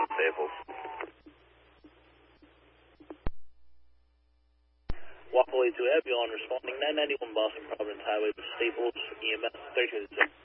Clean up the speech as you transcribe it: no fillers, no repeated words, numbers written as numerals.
Staples. Waffle 82 Ambulance responding 991 Boston Providence Highway to Staples, EMS 32.